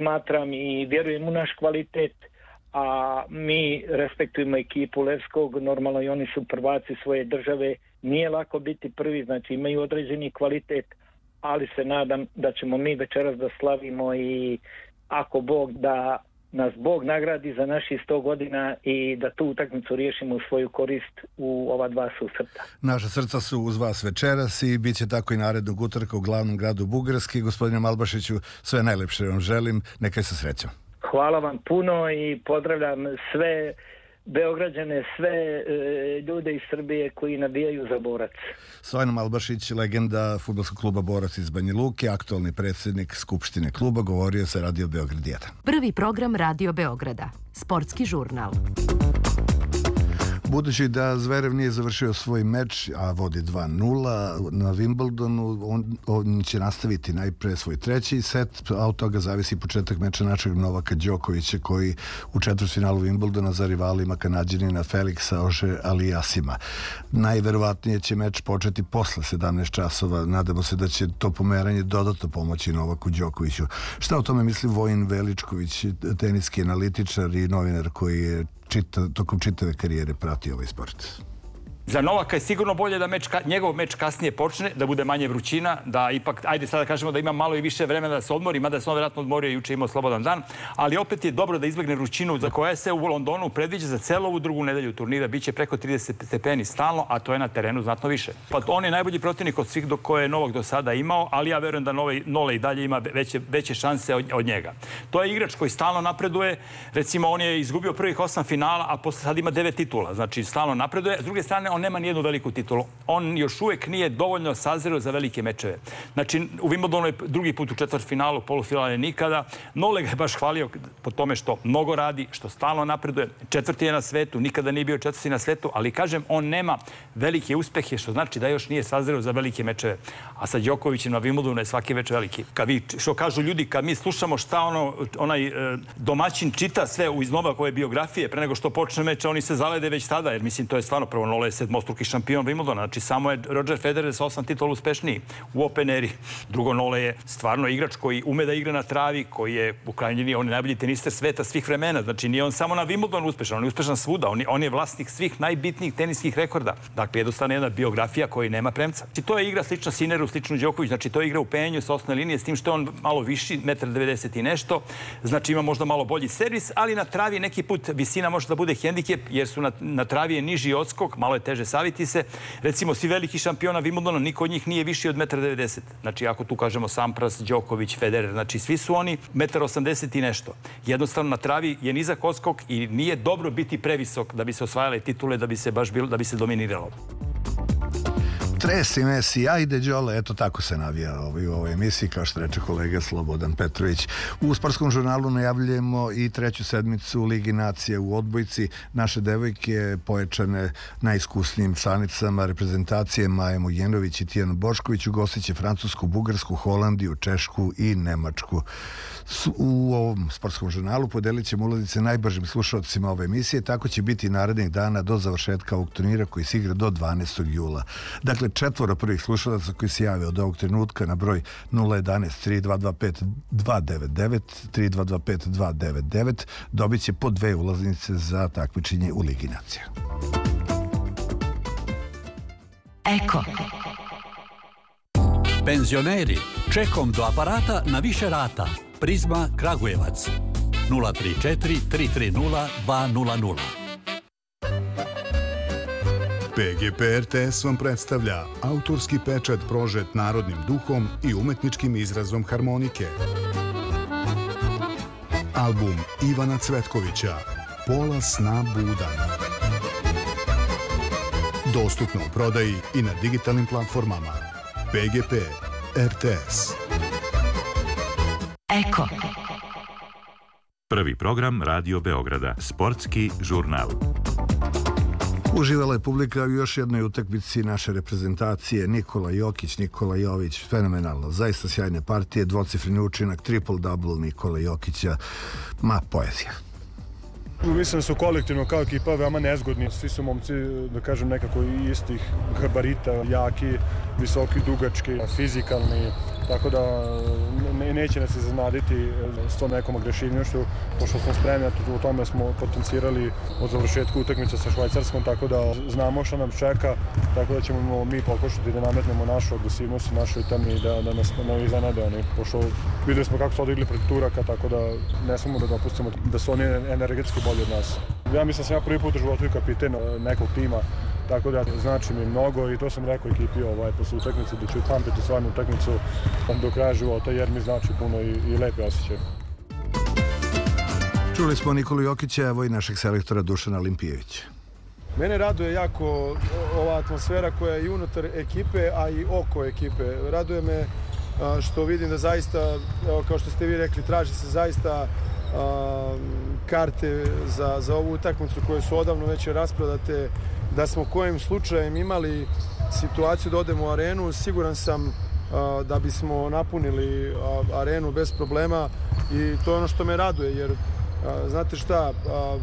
smatram i vjerujem u naš kvalitet, a mi respektujemo ekipu Levskog, normalno i oni su prvaci svoje države, nije lako biti prvi, znači imaju određeni kvalitet, ali se nadam da ćemo mi večeras da slavimo i ako Bog da nas Bog nagradi za naših 100 godina i da tu utakmicu riješimo u svoju korist u ova dva susreta. Naša srca su uz vas večeras i bit će tako i narednog utorka u glavnom gradu Bugarski. Gospodine Malbašiću, sve najlepše vam želim, neka se srećom. Hvala vam puno i pozdravljam sve Beograđane, sve ljude iz Srbije koji navijaju za Borac. Stojano Malbašić, legenda fudbalskog kluba Borac iz Banja Luke, aktualni predsjednik Skupštine kluba, govorio sa Radio Beograd 1. Prvi program Radio Beograda, sportski žurnal. Budući da Zverev nije završio svoj meč, a vodi 2-0 na Wimbledonu, on će nastaviti najpre svoj treći set, a od toga zavisi početak meča našeg Novaka Đokovića, koji u četvrtfinalu Wimbledona za rivalima Kanadjanina Felixa Auger-Aliassima. Najverovatnije će meč početi posle 17 časova. Nadamo se da će to pomeranje dodatno pomoći Novaku Đokoviću. Šta o tome misli Vojin Veličković, teniski analitičar i novinar koji je tokom čitave karijere prati ovaj sport? Za Novaka je sigurno bolje da njegov meč kasnije počne, da bude manje vrućina, da ipak, ajde sada kažemo da ima malo i više vremena da se odmori, mada se on vjerojatno odmorio i juče imao slobodan dan, ali opet je dobro da izbegne vrućinu za koja se u Londonu predviđa za celu ovu drugu nedelju turnira. Biće preko 30 stepeni stalno, a to je na terenu znatno više. Pa on je najbolji protivnik od svih koje je Novak do sada imao, ali ja verujem da Nole i dalje ima veće šanse od njega. To je igrač koji stalno napreduje. Recimo, on je izgubio prvih 8 finala, a posle sad ima 9 titula. Znači, stalno napreduje. S druge strane, on nema nijednu veliku titulu. On još uvijek nije dovoljno sazreo za velike mečeve. Znači, u Wimbledonu je drugi put u četvrtfinalu, polufinale nikada. Nole ga je baš hvalio po tome što mnogo radi, što stalno napreduje. Četvrti je na svetu, nikada nije bio četvrti na svetu, ali kažem, on nema velike uspehe, što znači da još nije sazreo za velike mečeve. A sa Đokovićem na Wimbledonu je svaki meč veliki. Što kažu ljudi, kad mi slušamo šta onaj domaćin čita sve iz Novakove biografije, pre nego što počne meč, oni se zalede već tada, jer mislim, to je stvarno prvo Nole je sedmostruki šampion Wimbledona. Znači, samo je Roger Federer sa 8 titula uspešniji u Open eri. Drugo, Nole je stvarno igrač koji ume da igra na travi, koji je u krajnjoj liniji, on je najbolji tenister sveta svih vremena. Znači, nije on samo na Wimbledonu uspešan, on je uspešan svuda. On je vlasnik svih najbitnijih teniskih rekorda. Dakle, jednostavno jedna biografija koja nema premca. Znači, to je igra slična Sineru, slično Đoković. Znači, to je igra u penju sa osnovne linije, s tim što je on malo viši, 1,90 m i nešto. Znači, ima možda malo bolji servis, ali na travi neki put visina može da bude hendikep, jer su na travi je niži odskok, malo je teže saviti se. Recimo, svi veliki šampiona Wimbledona, niko od njih nije viši od 1,90 m. Znači, ako tu kažemo Sampras, Đoković, Federer, znači svi su oni 1,80 m i nešto. Jednostavno, na travi je nizak odskok i nije dobro biti previsok da bi se osvajale titule, da bi se dominiralo. Tresi Messi, ajde Đole, eto tako se navija u ovoj emisiji, kao što reče kolega Slobodan Petrović. U sportskom žurnalu najavljujemo i treću sedmicu Ligi nacija u odbojci. Naše devojke pojačane najiskusnijim članicama reprezentacije Majom Ujenović i Tijanom Bošković ugostit će Francusku, Bugarsku, Holandiju, Češku i Nemačku. U ovom sportskom žurnalu podelit ćemo ulaznice najbržim slušalcima ove emisije. Tako će biti narednih dana do završetka ovog turnira koji se igra do 12. jula. Dakle, 4 prvih slušalaca koji se jave od ovog trenutka na broj 011 3225 299 3225 299 dobit će po 2 ulaznice za takmičenje u Ligi nacija. Eko. Penzioneri, čekom do aparata na više rata. Prizma Kragujevac 034 330 200. PGP RTS vam predstavlja autorski pečat prožet narodnim duhom i umetničkim izrazom harmonike. Album Ivana Cvetkovića Pola sna budan. Dostupno u prodaji i na digitalnim platformama. PGP RTS. Eko. Prvi program Radio Beograda. Sportski žurnal. Uživala je publika u još jednoj utakmici naše reprezentacije. Nikola Jokić, Nikola Jović, fenomenalno. Zaista sjajne partije, dvocifreni učinak, triple-double Nikola Jokića. Poezija. Mislim da su kolektivno kao ekipa veoma nezgodni. Svi su momci, da kažem, nekako istih gabarita, jaki, visoki, dugački, fizikalni. tako da neće nas iznenaditi s tom nekom agresivnošću, pošto smo spremni, u tome smo potencirali od završetka utakmice sa Švajcarskom, tako da znamo što nam čeka, tako da ćemo mi pokušati da nametnemo našu agresivnost i našoj temi da nas ne iznenade oni, pošto videli smo kako su odigli protiv Turaka, tako da ne smemo da dopustimo da su oni energetski bolji od nas. Ja mislim da sam prvi put u životu i kapiten nekog tima, tako da znači mi mnogo i to sam rekao ekipi posle utakmice da ću pamtiti stvarnu utakmicu do kraja života jer mi znači puno i lepe osjećaje. Čuli smo Nikolu Jokića, evo i našeg selektora Dušana Limpijevića. Mene raduje jako ova atmosfera koja je i unutar ekipe, a i oko ekipe. Raduje me što vidim da zaista, kao što ste vi rekli, traži se zaista karte za ovu utakmicu koje su odavno već rasprodate, da smo kojim slučajem imali situaciju da odemo u arenu, siguran sam da bismo napunili arenu bez problema i to je ono što me raduje, jer znate šta,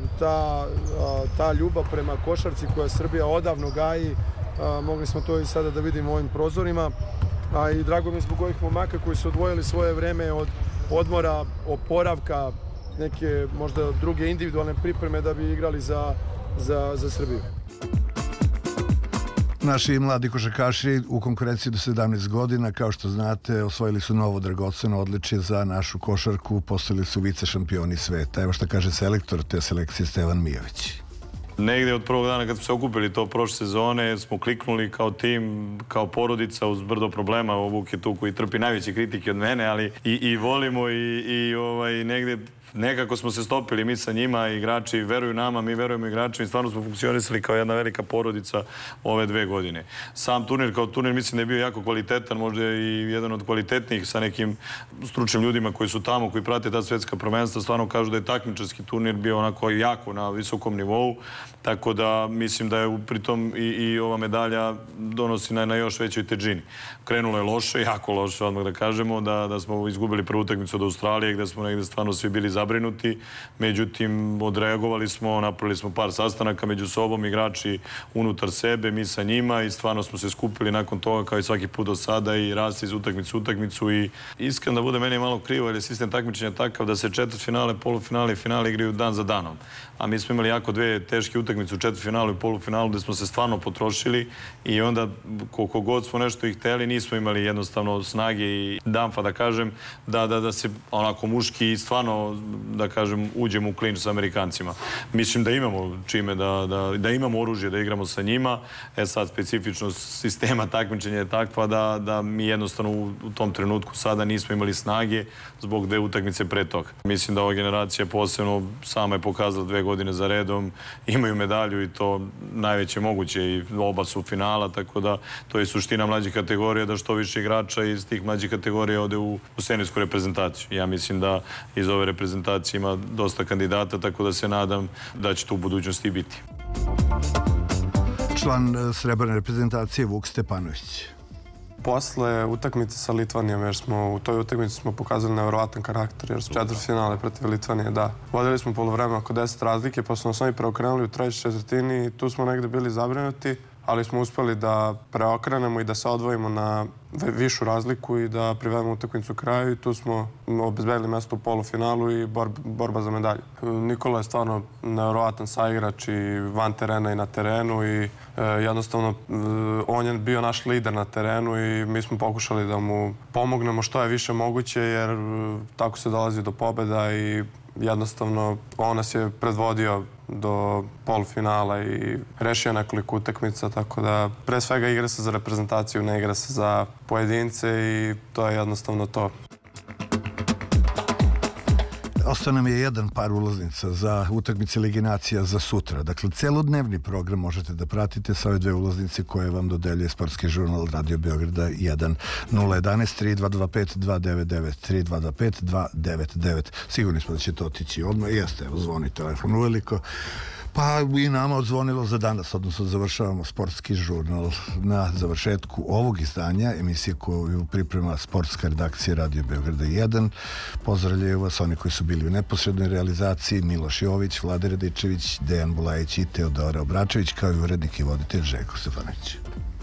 ta ljubav prema košarci koja Srbija odavno gaji, mogli smo to i sada da vidimo u ovim prozorima, a i drago mi je zbog ovih momaka koji su odvojili svoje vreme od odmora, oporavka, neke možda druge individualne pripreme da bi igrali za Srbiju. Naši mladi košarkaši u konkurenciji do 17 godina, kao što znate, osvojili su novo dragoceno odličje za našu košarku, postali su vice šampioni sveta. Evo šta kaže selektor te selekcije Stevan Mijović. Negde od prvog dana kad smo se okupili to prošle sezone smo kliknuli kao tim, kao porodica uz brdo problema. Vuk je tu koji trpi najveće kritike od mene, ali i volimo i negde nekako smo se stopili mi sa njima, igrači veruju nama, mi verujemo igračima i stvarno smo funkcionisali kao jedna velika porodica ove 2 godine. Sam turnir kao turnir mislim da je bio jako kvalitetan, možda i jedan od kvalitetnijih sa nekim stručnim ljudima koji su tamo, koji prate ta svetska prvenstva, stvarno kažu da je takmičarski turnir bio onako jako na visokom nivou, tako da mislim da je pritom i ova medalja donosi na još većoj težini. Krenulo je loše, jako loše, odmah da kažemo, da smo izgubili prvu utakmicu od Australije, gde smo negde stvarno svi bili zabrinuti. Međutim, odreagovali smo, napravili smo par sastanaka među sobom, igrači unutar sebe, mi sa njima i stvarno smo se skupili nakon toga kao i svaki put do sada i rasli iz utakmicu u utakmicu i iskreno da bude meni malo krivo jer je sistem takmičenja takav da se četvrtfinale, polufinale i finale igraju dan za danom. A mi smo imali jako 2 teške utakmice u četvrtfinalu i polufinalu gde smo se stvarno potrošili i onda koliko god smo nešto ih hteli nismo imali jednostavno snage i damfa da kažem da se onako muški stvarno da kažem uđemo u klinč sa Amerikancima. Mislim da imamo čime da imamo oružje da igramo sa njima. Sad specifičnost sistema takmičenja je takva da mi jednostavno u tom trenutku sada nismo imali snage zbog 2 utakmice pre toga. Mislim da ova generacija posebno sama je pokazala 2 godine za redom, imaju medalju i to najveće moguće i oba su finala, tako da to je suština mlađih kategorija, da što više igrača iz tih mlađih kategorija ode u seniorsku reprezentaciju. Ja mislim da iz ove reprezentacije ima dosta kandidata, tako da se nadam da će to u budućnosti biti. Član srebrne reprezentacije Vuk Stepanović. Posle utakmice sa Litvanijom, jer smo u toj utakmici smo pokazali nevjerovatan karakter, jer smo četvrtfinale protiv Litvanije, da. Vodili smo polovreme oko 10 razlike, pa smo sami preokrenuli u trećoj četvrtini i tu smo negde bili zabrinuti, ali smo uspeli da preokrenemo i da se odvojimo na višu razliku i da privedemo utakmicu kraju i tu smo obezbedili mesto u polufinalu i borba za medalju. Nikola je stvarno nevjerovatan saigrač i van terena i na terenu i jednostavno on je bio naš lider na terenu i mi smo pokušali da mu pomognemo što je više moguće jer tako se dolazi do pobeda i jednostavno on nas je predvodio do polufinala i rešio nekoliko utakmica, tako da pre svega igra se za reprezentaciju, ne igra se za pojedince i to je jednostavno to. Ostao nam je jedan par ulaznica za utakmice Lige nacija za sutra. Dakle, celodnevni program možete da pratite sa ove 2 ulaznice koje vam dodeljuje sportski žurnal Radio Beograda 1 011 3225 299 3225 299. Sigurni smo da će to otići odmah. Jeste, evo, zvoni telefon uveliko. Pa i nama odzvonilo za danas, odnosno završavamo sportski žurnal na završetku ovog izdanja, emisije koju priprema sportska redakcija Radio Beograda 1. Pozdravljaju vas oni koji su bili u neposrednoj realizaciji, Miloš Jović, Vlade Radičević, Dejan Bulajić i Teodora Obračević, kao i urednik i voditelj Željko Stefanović.